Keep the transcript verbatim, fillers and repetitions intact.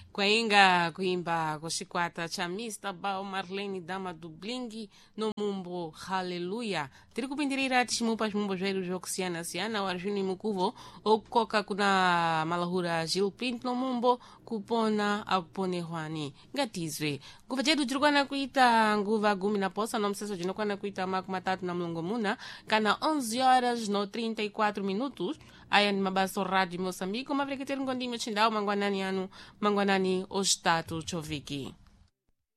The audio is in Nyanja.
kwainga kuimba kuxikwata cha mister Bao Marlene Dama do Bling no mumbo Haleluya. Tiri kupindirira tiximupa ximumbo zveru zvokusiyana-siyana wa Juni Mukuvo okukoka kuna malahura Gil Pinto no mumbo kupona aponehwani ngatizwe nguva jedu tirikwana kuita nguva gumi na posa no mseso jinokwana kuita maku matatu na mlongo muna kana onze horas no trinta e quatro minutos. Aya ni mabaso Rádio Moçambique uma vreketeri ngondime chindawo mangwanani anu mangwanani o Estado Choviki.